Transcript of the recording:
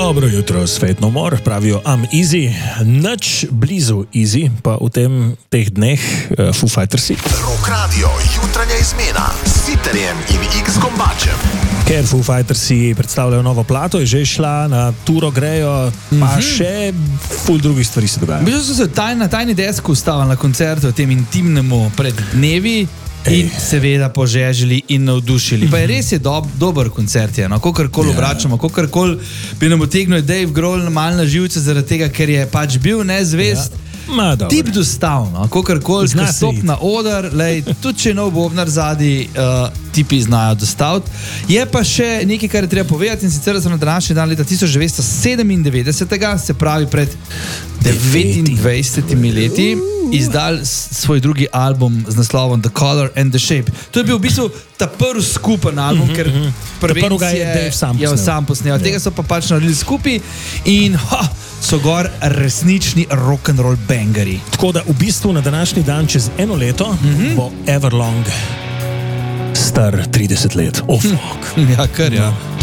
Dobro jutro, svet no more, pravijo I'm easy, nič blizu easy, pa v teh dneh Foo Fightersi. Rock Radio, jutranja izmena s Sitterjem in X-Gombačem. Ker Foo Fightersi predstavljajo novo plato, je že šla na turo, grejo, pa še ful drugih stvari se dogaja. Bižu so se na tajni desku ustavili na koncertu, tem intimnemu pred dnevi. In seveda požežili in navdušili. Pa je res je dober koncert, je, no? Kokarkoli obračamo, kokarkoli bi nam utegnil Dave Grohl mal na živce zaradi tega, ker je pač bil nezvest. Tip dostav, no? Kokarkoli stop na oder, tudi če je nov bobnar zadnji, tipi znajo dostaviti. Je pa še nekaj, kar je treba povedati, in sicer so na današnji dan leta 1997, se pravi pred 29 leti, izdal svoj drugi album z naslovom The Color and the Shape. To je bil v bistvu ta prvi skupen album, ker prvega je Dave sam posnel. Tega so pa pač naredili skupaj in so gor resnični rock'n'roll bangeri. Tako da v bistvu na današnji dan čez eno leto bo Everlong star 30 let. Oh, fuck. Ja, kar ja.